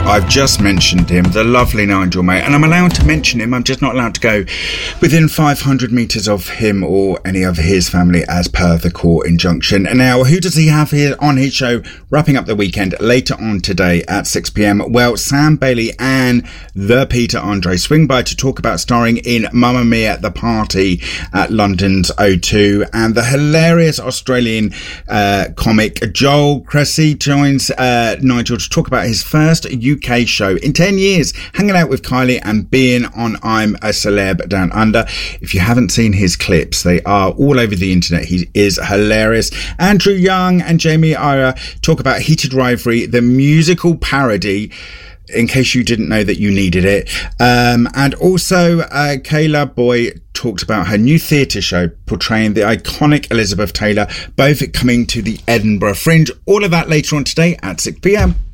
I've just mentioned him, the lovely Nigel May, and I'm allowed to mention him. I'm just not allowed to go within 500 metres of him or any of his family as per the court injunction. And now, who does he have here on his show, wrapping up the weekend later on today at 6 p.m? Well, Sam Bailey and the Peter Andre swing by to talk about starring in Mamma Mia at the Party at London's O2, and the hilarious Australian comic Joel Cressy joins Nigel to talk about his first UK show in 10 years, hanging out with Kylie and being on I'm a Celeb Down Under. If you haven't seen his clips, they are all over the internet. He is hilarious. Andrew Young and Jamie Ira talk about Heated Rivalry, the musical parody, in case you didn't know that you needed it. And also Kayla Boy talked about her new theatre show portraying the iconic Elizabeth Taylor, both coming to the Edinburgh Fringe. All of that later on today at 6 p.m.